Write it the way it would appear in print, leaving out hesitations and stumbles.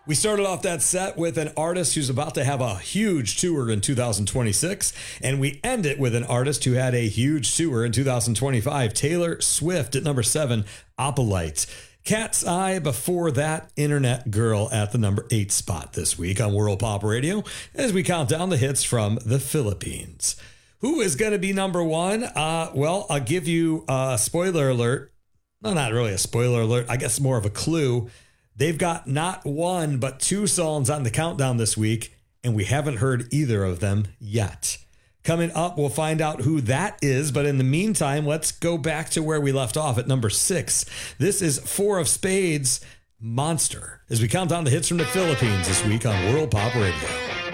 We started off that set with an artist who's about to have a huge tour in 2026, and we end it with an artist who had a huge tour in 2025, Taylor Swift at number 7, Opalite. Cat's Eye before that, Internet Girl at the number 8 spot this week on World Pop Radio as we count down the hits from the Philippines. Who is going to be number 1? Well, I'll give you a spoiler alert. No, not really a spoiler alert. I guess more of a clue. They've got not one, but 2 songs on the countdown this week, and we haven't heard either of them yet. Coming up, we'll find out who that is, but in the meantime, let's go back to where we left off at number 6. This is 4 of Spades, Monster, as we count down the hits from the Philippines this week on World Pop Radio.